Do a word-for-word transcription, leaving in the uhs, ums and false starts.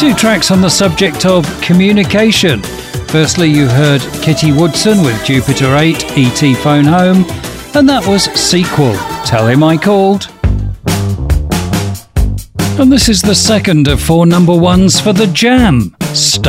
Two tracks on the subject of communication. Firstly, you heard Kitty Woodson with Jupiter eight, E T Phone Home, and that was Sequel, Tell Him I Called. And this is the second of four number ones for The Jam, Stay.